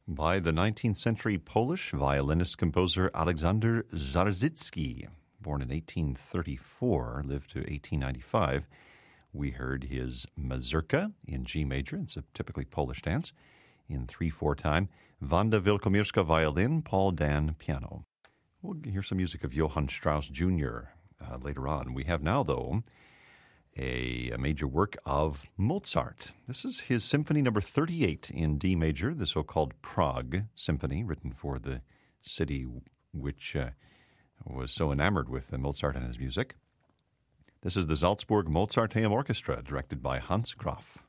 by the 19th century Polish violinist-composer Aleksander Zarzycki. Born in 1834, lived to 1895. We heard his mazurka in G major. It's a typically Polish dance in 3/4 time. Wanda Wilkomirska violin, Paul Dan piano. We'll hear some music of Johann Strauss Jr. Later on. We have now, though, a major work of Mozart. This is his Symphony Number 38 in D major, the so-called Prague Symphony, written for the city which was so enamored with Mozart and his music. This is the Salzburg Mozarteum Orchestra, directed by Hans Graf.